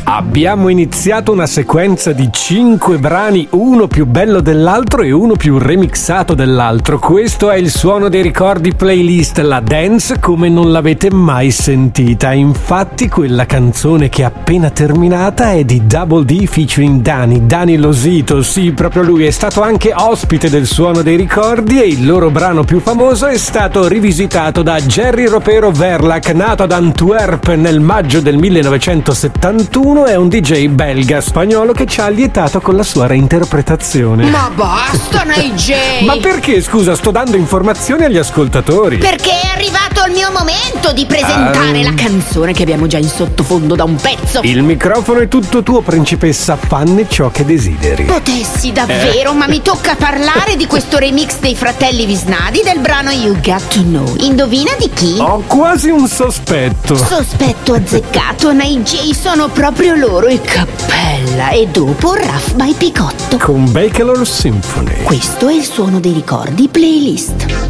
Abbiamo iniziato una sequenza di 5 brani, uno più bello dell'altro e uno più remixato dell'altro. Questo è il Suono dei Ricordi playlist, la dance come non l'avete mai sentita. Infatti quella canzone che è appena terminata è di Double D featuring Dani Losito. Sì, proprio lui è stato anche ospite del Suono dei Ricordi e il loro brano più famoso è stato rivisitato da Jerry Ropero Verlac, nato ad Antwerp nel maggio del 1971. È un DJ belga spagnolo che ci ha allietato con la sua reinterpretazione. Ma basta, NJ! Ma perché, scusa, sto dando informazioni agli ascoltatori? Perché è arrivato il mio momento di presentare la canzone che abbiamo già in sottofondo da un pezzo. Il microfono è tutto tuo, principessa, fanne ciò che desideri. Potessi davvero, ma mi tocca parlare di questo remix dei fratelli Visnadi del brano You Got to Know. Indovina di chi? Ho quasi un sospetto. Sospetto azzeccato, NJ, sono proprio loro, e cappella. E dopo Rough by Picotto Con Bakelor Symphony. Questo è il Suono dei Ricordi playlist.